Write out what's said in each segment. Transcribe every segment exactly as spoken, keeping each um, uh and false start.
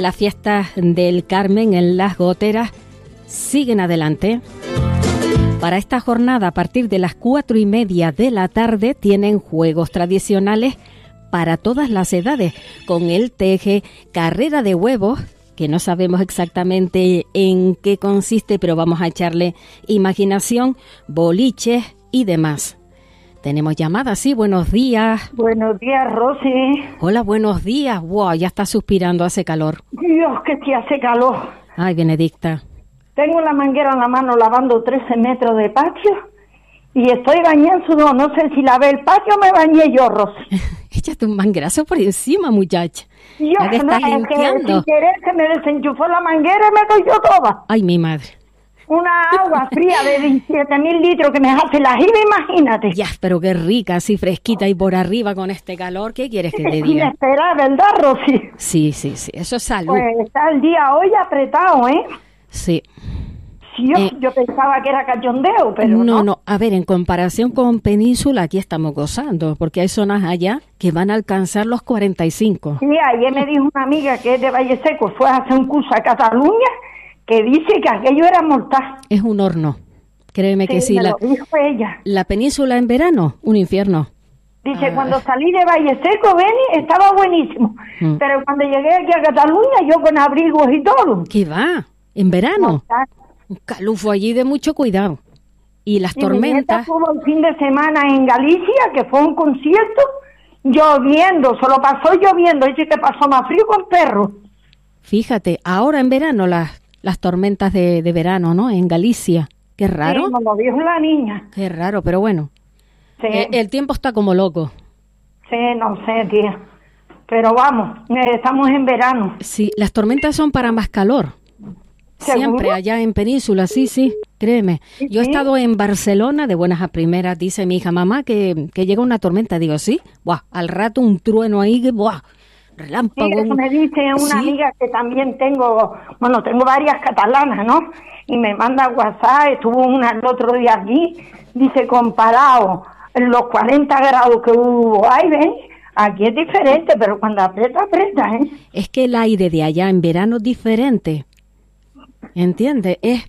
Las fiestas del Carmen en Las Goteras siguen adelante. Para esta jornada, a partir de las cuatro y media de la tarde, tienen juegos tradicionales para todas las edades, con el teje, carrera de huevos, que no sabemos exactamente en qué consiste, pero vamos a echarle imaginación, boliches y demás. Tenemos llamadas, sí, buenos días. Buenos días, Rosy. Hola, buenos días. Wow, ya está suspirando, hace calor. Dios, que te hace calor. Ay, Benedicta. Tengo la manguera en la mano lavando trece metros de patio y estoy bañando, no sé si lavé el patio o me bañé yo, Rosy. Échate un manguerazo por encima, muchacha. Yo, ¿Ya que no, estás es que limpiando? sin querer se me desenchufó la manguera y me cayó toda. Ay, mi madre. Una agua fría de veintisiete mil litros que me hace la jiba, imagínate. Ya, pero qué rica, así fresquita y por arriba con este calor. ¿Qué quieres que te Sin diga? esperar, ¿verdad, Rosy? Sí, sí, sí, eso es salud. Pues está el día hoy apretado, ¿eh? Sí. Sí, yo, Eh, yo pensaba que era cachondeo, pero no, no. no, a ver, en comparación con Península, aquí estamos gozando, porque hay zonas allá que van a alcanzar los cuarenta y cinco. Sí, ayer me dijo una amiga que es de Valle Seco, fue a hacer un curso a Cataluña, que dice que aquello era mortal. Es un horno, créeme que sí. me La, lo dijo ella. la Península en verano, un infierno. Dice, Ah. cuando salí de Valle Seco, Beni, estaba buenísimo. Mm. Pero cuando llegué aquí a Cataluña, yo con abrigos y todo. ¿Qué va? En verano, Mortal. un calufo allí de mucho cuidado. Y las Y mi nieta tormentas, estuvo el fin de semana en Galicia, que fue un concierto, lloviendo, solo pasó lloviendo. Dice que pasó más frío con perro. fíjate, ahora en verano las, las tormentas de, de verano, ¿no? En Galicia. Qué raro, Sí, como dijo la niña. qué raro, pero bueno. Sí, Eh, el tiempo está como loco. sí, no sé, tía. Pero vamos, eh, estamos en verano. Sí, las tormentas son para más calor. ¿Seguro? Siempre allá en Península, sí, sí, créeme. Sí, Yo he sí. estado en Barcelona de buenas a primeras, dice mi hija, mamá, que, que llega una tormenta. Digo, sí, buah, al rato un trueno ahí, que buah, Sí, relámpago. eso un- me dice una Sí. amiga que también tengo, bueno, tengo varias catalanas, ¿no? Y me manda WhatsApp, estuvo una el otro día allí, dice, comparado los cuarenta grados que hubo, ay, ven, aquí es diferente, pero cuando aprieta, aprieta, ¿eh? Es que el aire de allá en verano es diferente, ¿entiendes? Es,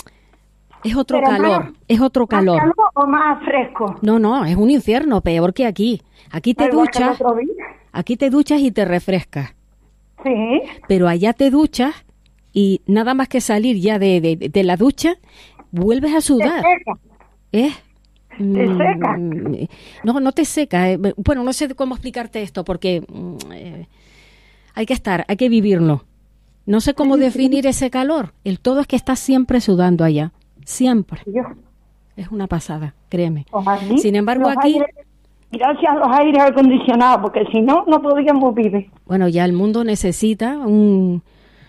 es otro Pero calor, más- es otro calor. ¿Más calor o más fresco? No, no, es un infierno, peor que aquí. Aquí te Igual que el duchas, otro día. aquí te duchas y te refrescas. Sí, Pero allá te duchas y nada más que salir ya de, de, de la ducha, vuelves a te sudar. seca. ¿Eh? ¿Te Mm, seca? No, no te seca. eh. Bueno, no sé cómo explicarte esto porque mm, eh, hay que estar, hay que vivirlo. No sé cómo definir ese calor. El todo es que estás siempre sudando allá. Siempre. Yo, Es una pasada, créeme. ojalá. Sin embargo, Los aquí, aires- gracias a los aires acondicionados, porque si no, no podríamos vivir. bueno, ya el mundo necesita un,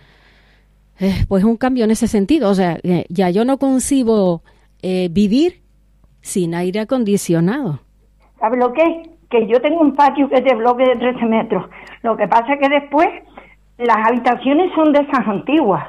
eh, pues un cambio en ese sentido. O sea, eh, ya yo no concibo eh, vivir sin aire acondicionado. ¿Sabe lo que es? Que yo tengo un patio que es de bloque de trece metros. Lo que pasa es que después las habitaciones son de esas antiguas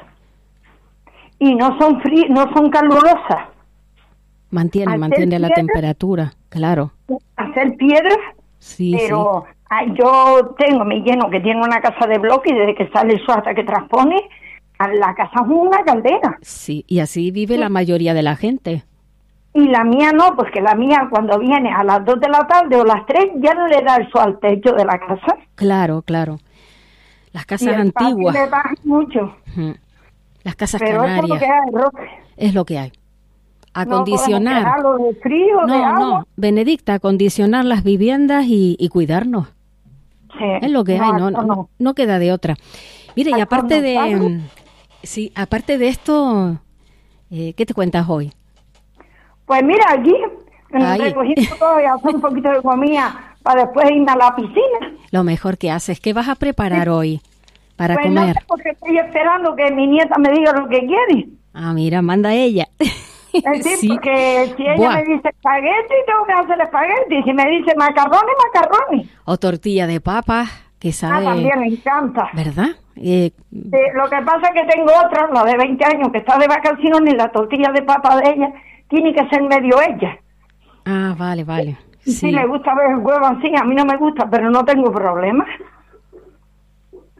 y no son frí no son calurosas. Mantiene, Hacer mantiene la piedra. temperatura, claro. Hacer piedras, Sí, pero ay, yo tengo mi lleno que tiene una casa de bloque y desde que sale el sol hasta que transpone, a la casa es una caldera. sí. Sí, y así vive la mayoría de la gente. Y la mía no, pues que la mía cuando viene a las dos de la tarde o las tres ya no le da el sol al techo de la casa. Claro, claro. Las Y casas el patio antiguas, le baja mucho. ujú, las casas Pero eso es lo canarias, que hay, Roque. es lo que hay. No Acondicionar. podemos quejarlo de frío, de No, agua. no, Benedicta, acondicionar las viviendas y, y cuidarnos. Sí. Es lo que hay, no, eso no, no queda de otra. Mire, y Eso aparte no, de, ¿sabes? mm, sí, aparte de esto, eh, ¿qué te cuentas hoy? Pues mira, aquí Ay. recogiendo todo y hacer un poquito de comida para después irme a la piscina. Lo mejor que haces, ¿qué vas a preparar hoy para Pues no comer? sé, porque estoy esperando que mi nieta me diga lo que quiere. Ah, mira, manda ella. Es decir, Sí. porque si ella Buah. me dice espagueti, tengo que hacer espagueti. Si me dice macarrones, macarrones. O tortilla de papas, que Ah, sabe, también me encanta. ¿verdad? Eh, Sí, lo que pasa es que tengo otra, la de veinte años, que está de vacaciones y la tortilla de papa de ella tiene que ser medio ella. ah, vale, vale. Sí. Sí. le gusta ver el huevo así, a mí no me gusta, pero no tengo problema.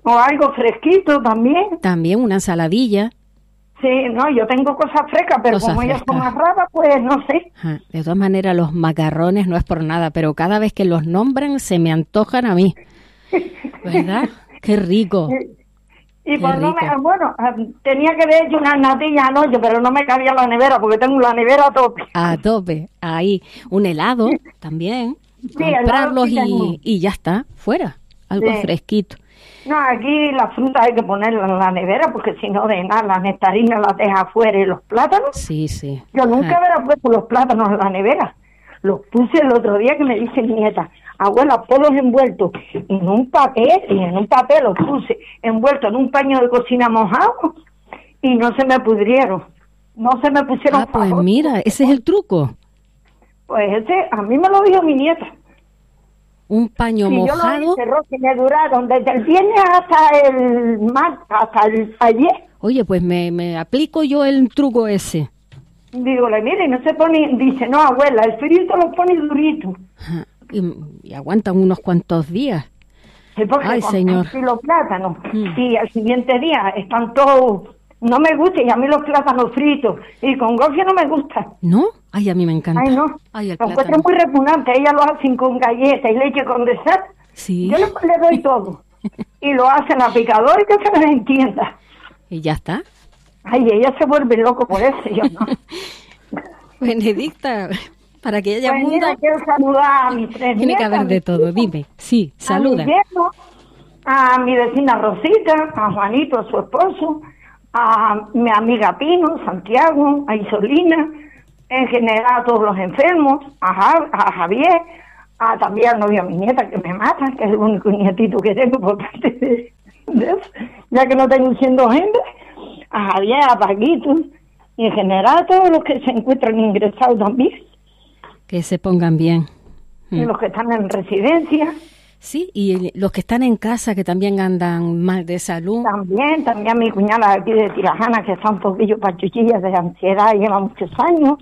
O algo fresquito también. También una ensaladilla. Sí, no, yo tengo cosas frescas, pero Cosas como ellas son frescas. más raras, pues no sé. Ajá. De todas maneras, los macarrones no es por nada, pero cada vez que los nombran se me antojan a mí. ¿Verdad? Qué rico. Y Qué pues no me, rico. bueno, tenía que haber hecho unas natillas anoche, pero no me cabía la nevera porque tengo la nevera a tope. A tope. Ahí. Un helado también. Sí, helado Comprarlos sí tengo. y, y ya está. Fuera. Algo Sí. fresquito. No, aquí la fruta hay que ponerla en la nevera porque si no, de nada, las nectarinas las deja afuera y los plátanos. Sí, sí. Yo nunca Ajá. hubiera puesto los plátanos en la nevera. Los puse el otro día que me dice mi nieta, abuela, ponlos envueltos en un papel, y en un papel los puse envueltos en un paño de cocina mojado y no se me pudrieron. No se me pusieron Ah, pues fajosos. mira, ese es el truco. Pues ese, a mí me lo dijo mi nieta. Un paño Y yo lo mojado. hice, Rosy, me duraron desde el viernes hasta el mar, hasta el ayer. Oye, pues me, me aplico yo el truco ese. Digo, le mire, no se pone, dice, no, abuela, el frito lo pone durito. Ajá. Y, y aguantan unos cuantos días. Sí, porque Ay, con señor. y los plátanos. Mm. Y al siguiente día están todos, no me gusta, y a mí los plátanos fritos. Y con gofio no me gusta. ¿No? Ay, a mí me encanta. Ay, no. Ay, el Lo encuentro plátano. muy repugnante. Ellas lo hacen con galletas y leche condensada. Sí. Yo le, le doy todo. Y lo hacen a picador y que se les entienda. Y ya está. Ay, ella se vuelve loco por eso. Yo no. Benedicta, para que haya Pues mundo, mira, quiero saludar a mis tres tiene que nietas, haber de mis todo. hijos, Dime. Sí, a saluda. mi yerno, a mi vecina Rosita, a Juanito, a su esposo, a mi amiga Pino, Santiago, a Isolina, en general a todos los enfermos, a, Ja- a Javier, a también al novio de mi nieta que me mata, que es el único nietito que tengo por parte de, de eso, ya que no tengo siendo gente, a Javier, a Paquito, y en general a todos los que se encuentran ingresados también, Que se pongan bien. y Mm. los que están en residencia. Sí, y los que están en casa, que también andan mal de salud. También, también mi cuñada aquí de Tirajana, que está un poquillo pachuchilla de ansiedad, lleva muchos años.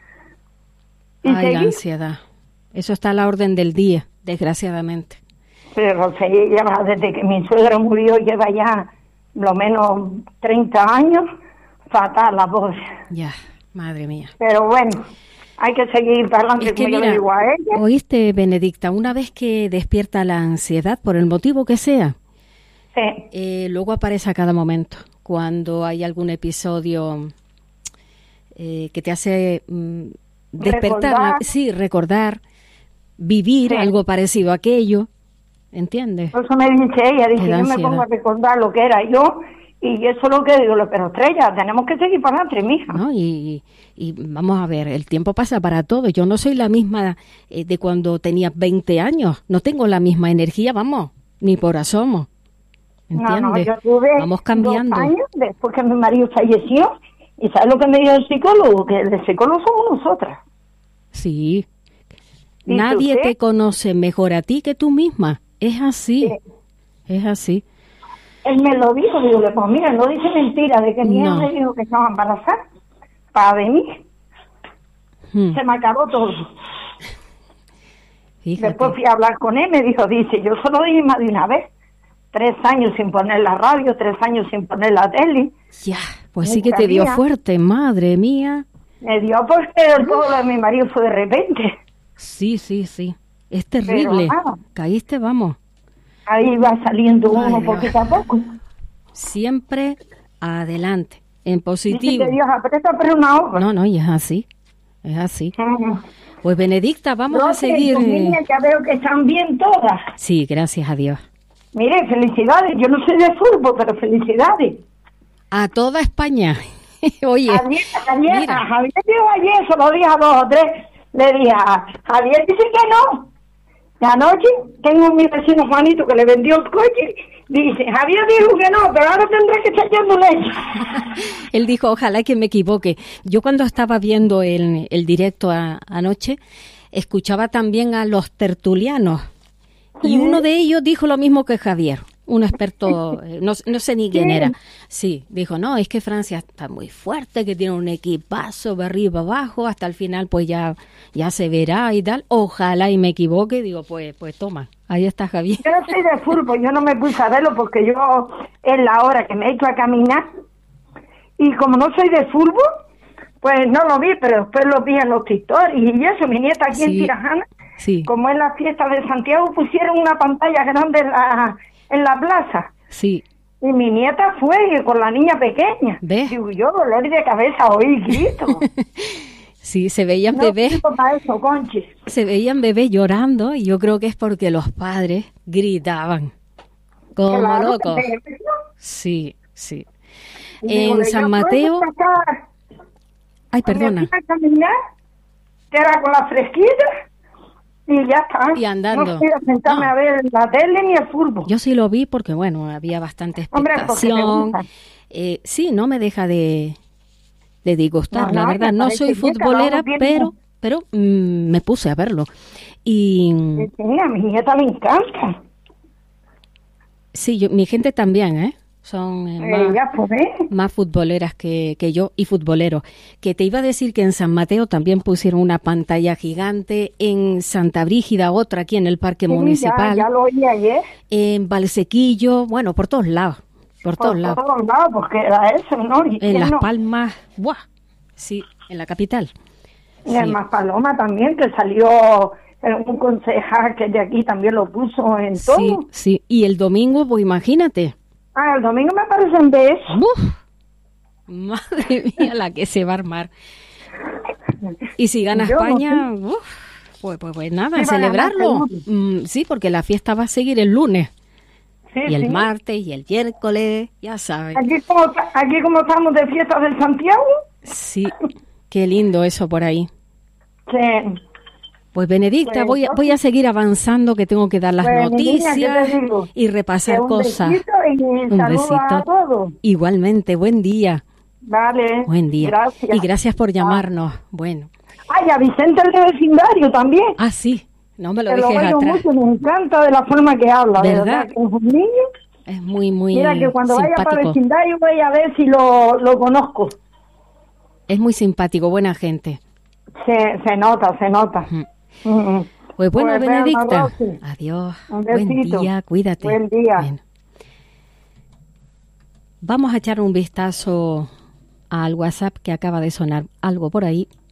Y Ay, la seguí, ansiedad. Eso está a la orden del día, desgraciadamente. pero seguí, lleva, desde que mi suegro murió, lleva ya lo menos treinta años, fatal la voz. Ya, madre mía. Pero bueno, hay que seguir para adelante, Es que como yo le mira, digo a ella. oíste, Benedicta, una vez que despierta la ansiedad, por el motivo que sea, Sí, eh, luego aparece a cada momento. Cuando hay algún episodio eh, que te hace mm, despertar, Recordar. sí, recordar, vivir Sí. algo parecido a aquello, ¿entiendes? por eso me dice ella, dice, Te da yo me ansiedad. pongo a recordar lo que era yo, y eso es lo que digo, pero Estrella, tenemos que seguir para adelante, mija. ¿No? Y, y vamos a ver, el tiempo pasa para todos. Yo no soy la misma eh, de cuando tenía veinte años. No tengo la misma energía, vamos, ni por asomo. ¿Entiendes? No, no, yo tuve Vamos cambiando. dos años después que mi marido falleció, y ¿sabes lo que me dijo el psicólogo? Que el psicólogo somos nosotras. Sí. ¿Dice Nadie usted? te conoce mejor a ti que tú misma. Es así. Sí. Es así. Él me lo dijo, digo, pues mira, no dice mentira de que mi hija No. me dijo que estaba embarazada para venir. Hmm, Se me acabó todo. Fíjate. Después fui a hablar con él, me dijo, dice, yo solo dije más de una vez. Tres años sin poner la radio, tres años sin poner la tele. Ya, pues sí que te dio Sabía. fuerte, madre mía. Me dio porque todo lo de mi marido fue de repente. Sí, sí, sí. Es terrible. nada. Caíste, vamos. Ahí va saliendo Ay, uno Dios. poquito a poco. Siempre adelante, en Dice positivo. que Dios aprieta pero una hoja. No, no, y es así, es así. Ujú. Pues Benedicta, vamos a Roque, seguir. tus eh, niñas ya veo que están bien todas. Sí, gracias a Dios. Mire, felicidades. Yo no soy de fútbol, pero felicidades. A toda España. Oye, Javier, Javier, mira. a Javier dijo ayer, se lo dije a dos o tres. Le dije a Javier, dice que no. Y anoche tengo a mi vecino Juanito que le vendió el coche. Dice, Javier dijo que no, pero ahora tendrá que estar echando leche. Él dijo, ojalá que me equivoque. Yo cuando estaba viendo el, el directo a- anoche, escuchaba también a los tertulianos. Y uno de ellos dijo lo mismo que Javier, un experto, eh, no, no sé ni quién era. Sí, dijo, no, es que Francia está muy fuerte, que tiene un equipazo de arriba abajo, hasta el final pues ya, ya se verá y tal. Ojalá y me equivoque, digo, pues, pues toma, Ahí está Javier. Yo no soy de fútbol, yo no me puse a verlo porque yo es la hora que me he hecho a caminar y como no soy de fútbol, pues no lo vi, pero después lo vi en los TikToks y eso, mi nieta aquí sí. en Tirajana, sí. como en la fiesta de Santiago, pusieron una pantalla grande en la, en la plaza. Sí. Y mi nieta fue con la niña pequeña. ¿Ves? Digo, yo dolor de cabeza oí grito. Sí, se veían no bebés. Para eso, Conchi. Se veían bebés llorando y yo creo que es porque los padres gritaban como claro, locos. Sí, sí. Y en digo, San Mateo. Acá, Ay, perdona. Me fui a caminar, que era con la fresquita. Y ya está. Y andando. No quiero sentarme ah. a ver la tele ni el fútbol. Yo sí lo vi porque, bueno, había bastante expectación. Hombre, eh, sí, no me deja de, de disgustar, no, la no, verdad. No soy futbolera, pero pero mmm, me puse a verlo. Y sí, a mi nieta le encanta. Sí, yo, mi gente también, ¿eh? Son eh, más, ya, pues, ¿eh? más futboleras que, que yo y futboleros. Que te iba a decir que en San Mateo también pusieron una pantalla gigante, en Santa Brígida otra aquí en el Parque sí, Municipal. Ya, ya lo oí ayer. En Valsequillo, bueno, por todos lados. Por, por todos lados. Por todos lados, porque era eso, ¿no? ¿Y en Las no? Palmas, ¡buah! Sí, en la capital. Y sí. en Maspaloma también, que salió un concejal que de aquí también lo puso en todo. Sí, sí. Y el domingo, pues imagínate. Ah, el domingo me parece en vez. ¡Uf! Madre mía, la que se va a armar. Y si gana Yo España, no sé. uf, pues, pues, pues nada, Sí, celebrarlo. Mm, sí, porque la fiesta va a seguir el lunes. Sí, y el sí. martes, y el miércoles, ya sabes. Aquí como, aquí como estamos de fiesta del Santiago. Sí, qué lindo eso por ahí. Que, Pues Benedicta, pues, voy, a, voy a seguir avanzando, que tengo que dar las pues, noticias niña, ¿qué te digo? y repasar un cosas. Besito y Un saludos a besito. todos. Igualmente, buen día. Vale. Buen día. Gracias. Y gracias por llamarnos. Ah. Bueno. Ay, a Vicente el de vecindario también. Ah, sí. No me lo Te dejes lo atrás. Mucho, me encanta de la forma que habla. ¿Verdad? ¿Verdad? Que es un niño. Es muy, muy Mira que cuando simpático. vaya para vecindario voy a ver si lo, lo conozco. Es muy simpático, buena gente. Se, se nota, se nota. Uh-huh. Uh-huh. Pues bueno, pues Benedicta. Bueno, adiós. Un Buen besito. día, cuídate. Buen día. Bueno. Vamos a echar un vistazo al WhatsApp que acaba de sonar algo por ahí.